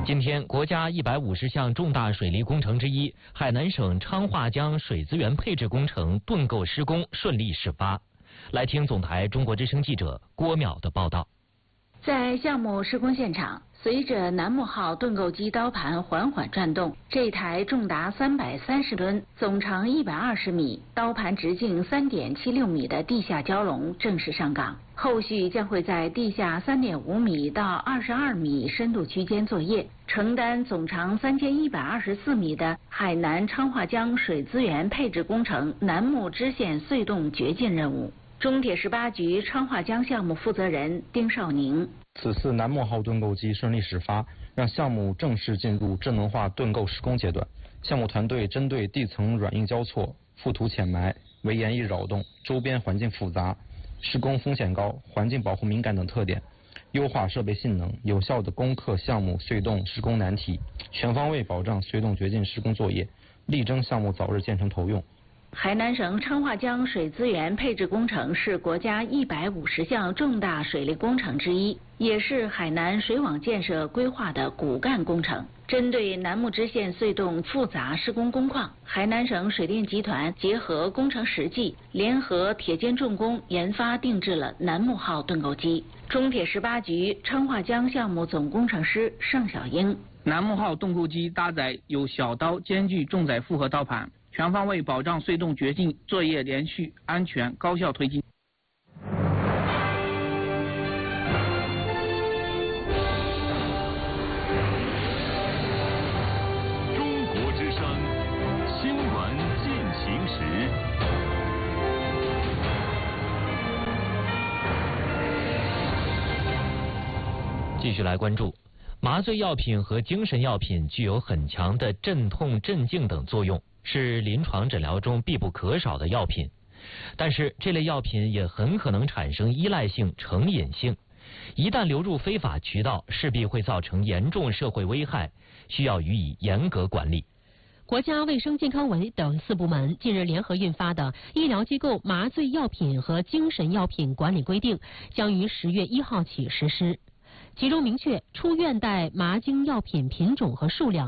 今天，国家150项重大水利工程之一海南省昌化江水资源配置工程盾构施工顺利始发。来听总台中国之声记者郭淼的报道。 在项目施工现场，随着南木号盾构机刀盘缓缓转动，这台重达330吨、总长120米、刀盘直径3.76米的地下蛟龙正式上岗。后续将会在地下3.5米到22米深度区间作业，承担总长3124米的海南昌化江水资源配置工程南木支线隧洞掘进任务。中铁18局昌化江项目负责人丁少宁： 此次南木号盾构机顺利始发，让项目正式进入智能化盾构施工阶段。项目团队针对地层软硬交错、覆土浅埋、围岩易扰动、周边环境复杂、施工风险高、环境保护敏感等特点，优化设备性能，有效地攻克项目隧洞施工难题，全方位保障隧洞掘进施工作业，力争项目早日建成投用。 海南省昌化江水资源配置工程是国家150项重大水利工程之一，也是海南水网建设规划的骨干工程。针对南木支线隧洞复杂施工工况，海南省水电集团结合工程实际，联合铁建重工研发定制了南木号盾构机。中铁18局昌化江项目总工程师盛小英： 南木号盾构机搭载有小刀兼具重载复合刀盘，全方位保障隧洞掘进作业连续、安全、高效推进。 中国之声新闻进行时。 继续来关注，麻醉药品和精神药品具有很强的镇痛、镇静等作用，是临床诊疗中必不可少的药品。但是这类药品也很可能产生依赖性、成瘾性，一旦流入非法渠道，势必会造成严重社会危害，需要予以严格管理。 国家卫生健康委等4部门近日联合印发的《医疗机构麻醉药品和精神药品管理规定》将于10月1号起实施，其中明确出院带麻精药品品种和数量